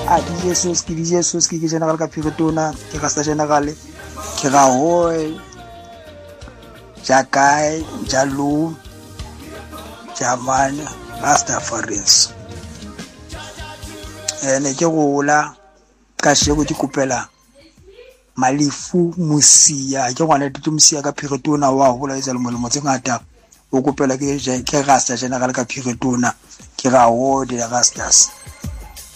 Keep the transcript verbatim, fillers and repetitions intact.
a D J Soski D J Soski ke General ka Piretona ke Rasta General ke ga hoy Jakai Jalu Jamani Rastafaris ene ke gola ka shego ke kopela malifu musia ke ngwana tutu musia ka Piretona wa hola itsa le molemo tse ngata o kopela ke ke Rasta General ka Piretona ke ga ho de Rastas